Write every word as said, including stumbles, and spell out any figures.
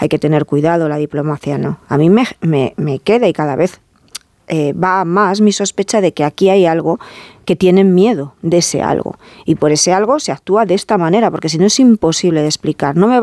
hay que tener cuidado, la diplomacia no. A mí me, me, me queda y cada vez eh, va más mi sospecha de que aquí hay algo que tienen miedo de ese algo. Y por ese algo se actúa de esta manera, porque si no es imposible de explicar. No me